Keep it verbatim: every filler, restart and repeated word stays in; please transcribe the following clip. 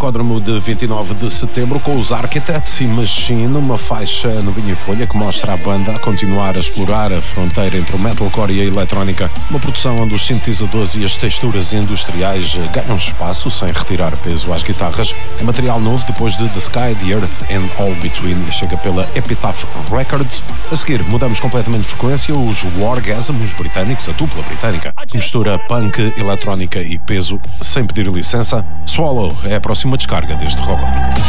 Rocódromo de vinte e nove de setembro com os Architects e Machine, uma faixa novinha em folha que mostra a banda a continuar a explorar a fronteira entre o metalcore e a eletrónica, uma produção onde os sintetizadores e as texturas industriais ganham espaço sem retirar peso às guitarras. É material novo depois de The Sky, The Earth and All Between e chega pela Epitaph Records. A seguir mudamos completamente de frequência, os Wargasm, os britânicos, a dupla britânica, que mistura punk, eletrónica e peso sem pedir licença. Swallow é a próxima descarga deste rock.